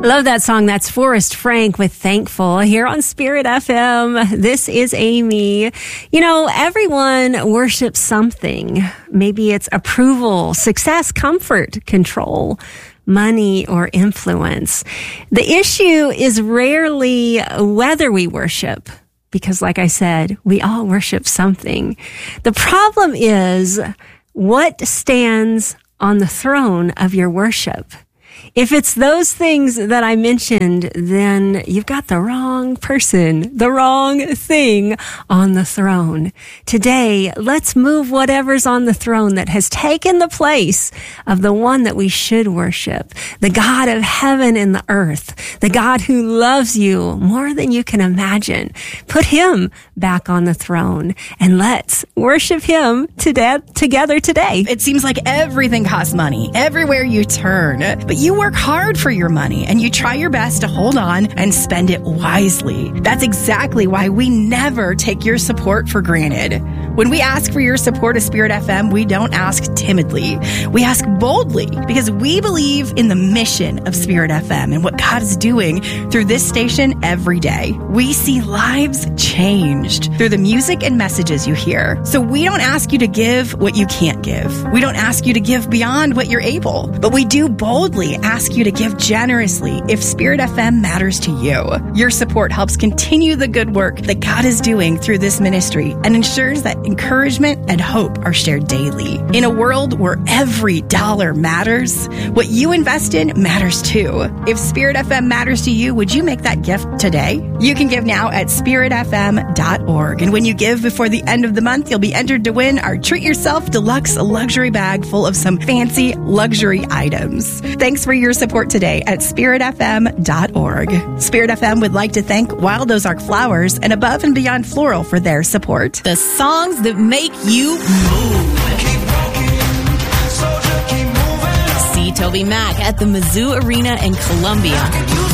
Love that song. That's Forrest Frank with Thankful here on Spirit FM. This is Amy. You know, everyone worships something. Maybe it's approval, success, comfort, control, money, or influence. The issue is rarely whether we worship, because like I said, we all worship something. The problem is what stands on the throne of your worship. If it's those things that I mentioned, then you've got the wrong person, the wrong thing on the throne. Today, let's move whatever's on the throne that has taken the place of the one that we should worship, the God of heaven and the earth, the God who loves you more than you can imagine. Put him back on the throne, and let's worship him together today. It seems like everything costs money everywhere you turn, but you work hard for your money and you try your best to hold on and spend it wisely. That's exactly why we never take your support for granted. When we ask for your support of Spirit FM, we don't ask timidly. We ask boldly because we believe in the mission of Spirit FM and what God is doing through this station every day. We see lives changed through the music and messages you hear. So we don't ask you to give what you can't give. We don't ask you to give beyond what you're able, but we do boldly ask you to give generously if Spirit FM matters to you. Your support helps continue the good work that God is doing through this ministry and ensures that encouragement and hope are shared daily. In a world where every dollar matters, what you invest in matters too. If Spirit FM matters to you, would you make that gift today? You can give now at spiritfm.org. And when you give before the end of the month, you'll be entered to win our Treat Yourself Deluxe luxury bag full of some fancy luxury items. Thanks for your support today at spiritfm.org. Spirit FM would like to thank Wild Ozark Flowers and Above and Beyond Floral for their support. The songs that make you move. See Toby Mac at the Mizzou Arena in Columbia.